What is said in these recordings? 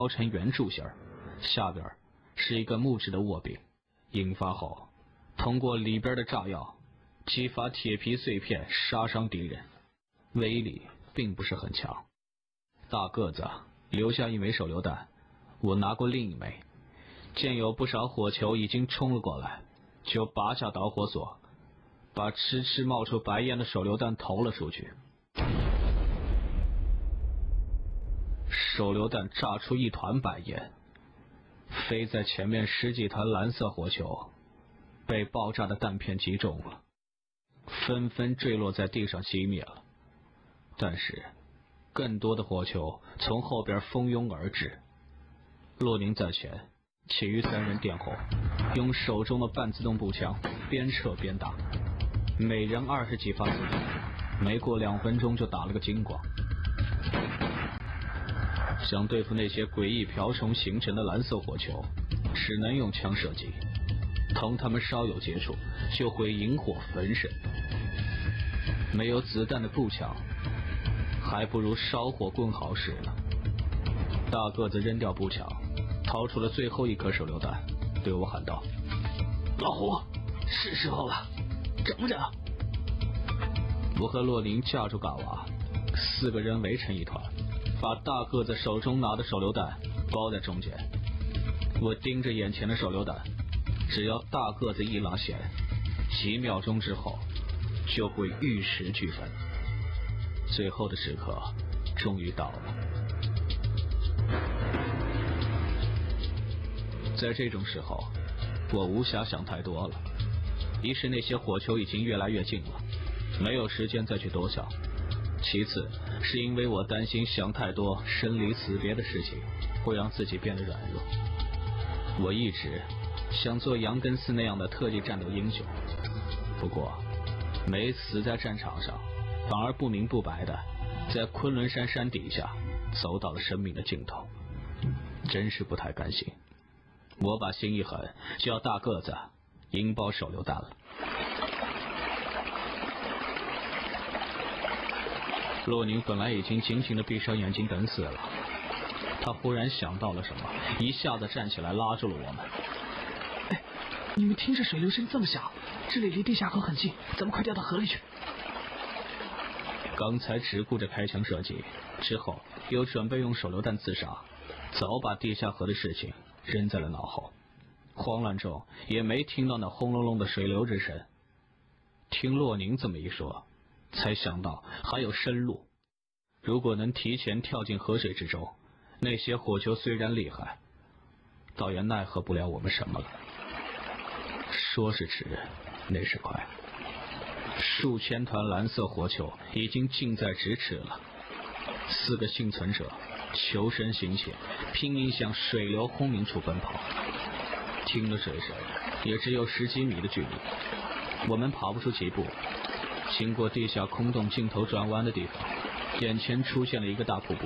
凹成圆柱形，下边是一个木质的握柄，引发后通过里边的炸药激发铁皮碎片杀伤敌人，威力并不是很强。大个子留下一枚手榴弹，我拿过另一枚，见有不少火球已经冲了过来，就拔下导火索，把痴痴冒出白烟的手榴弹投了出去。手榴弹炸出一团白烟，飞在前面十几团蓝色火球被爆炸的弹片击中了，纷纷坠落在地上熄灭了。但是更多的火球从后边蜂拥而至，洛宁在前，其余3人殿后，用手中的半自动步枪边撤边打，每人20几发子弹，没过2分钟就打了个精光。想对付那些诡异瓢虫形成的蓝色火球，只能用枪射击，同他们稍有接触就会引火焚身。没有子弹的步枪还不如烧火棍好使呢。大个子扔掉步枪，掏出了最后一颗手榴弹，对我喊道：老胡，是时候了，整着。我和洛宁架住嘎娃，4个人围成一团，把大个子手中拿的手榴弹包在中间。我盯着眼前的手榴弹，只要大个子一拉弦，几秒钟之后就会玉石俱焚。最后的时刻终于到了。在这种时候，我无暇想太多了。一是那些火球已经越来越近了，没有时间再去多想；其次是因为我担心想太多生离死别的事情会让自己变得软弱。我一直想做杨根思那样的特技战斗英雄，不过没死在战场上，反而不明不白的在昆仑山山底下走到了生命的尽头，真是不太甘心。我把心一狠，就要大个子引爆手榴弹了。洛宁本来已经紧紧的闭上眼睛等死了，他忽然想到了什么，一下子站起来拉住了我们。 哎，你们听着水流声这么小，这里离地下河很近，咱们快掉到河里去。 刚才只顾着开枪射击，之后又准备用手榴弹自杀，早把地下河的事情扔在了脑后，慌乱中也没听到那轰隆隆的水流之声。听洛宁这么一说，才想到还有生路，如果能提前跳进河水之中，那些火球虽然厉害，倒也奈何不了我们什么了。说是迟，那是快，数千团蓝色火球已经近在咫尺了。4个幸存者求生心切，拼命向水流轰鸣处奔跑。听了水声，也只有10几米的距离，我们跑不出几步，经过地下空洞尽头转弯的地方，眼前出现了一个大瀑布。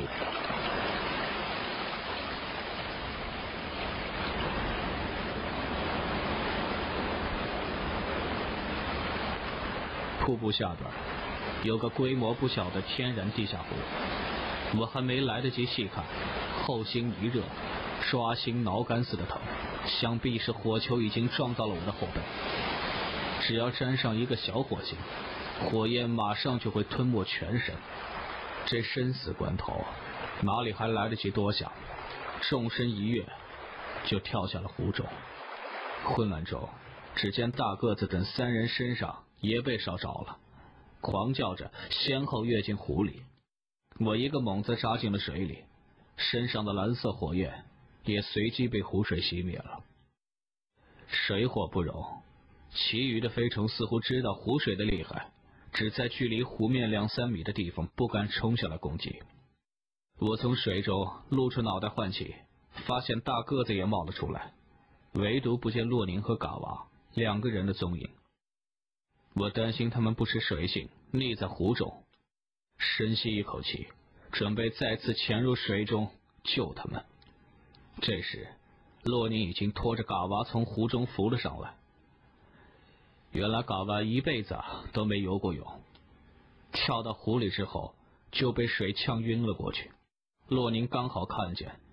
瀑布下边有个规模不小的天然地下湖，我还没来得及细看，后心一热，抓心挠肝似的疼，想必是火球已经撞到了我的后背。只要沾上一个小火星，火焰马上就会吞没全身。这生死关头，哪里还来得及多想，纵身一跃就跳下了湖中。混乱中，只见大个子等3人身上也被烧着了，狂叫着先后跃进湖里。我一个猛子扎进了水里，身上的蓝色火焰也随即被湖水熄灭了。水火不容，其余的飞虫似乎知道湖水的厉害，只在距离湖面2、3米的地方不敢冲下来攻击。我从水中露出脑袋换气，发现大个子也冒了出来，唯独不见洛宁和嘎娃2个人的踪影。我担心他们不识水性，溺在湖中，深吸一口气，准备再次潜入水中救他们。这时洛宁已经拖着嘎娃从湖中浮了上来。原来嘎娃一辈子都没游过泳，跳到湖里之后就被水呛晕了过去。洛宁刚好看见，